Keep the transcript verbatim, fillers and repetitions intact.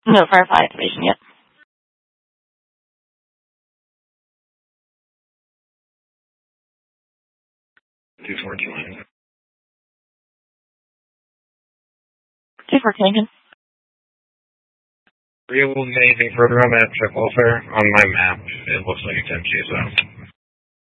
No Firefly activation yet. two four join. two four taken. Are you able to do anything further on that triple, sir? On my map, it looks like it's empty as well.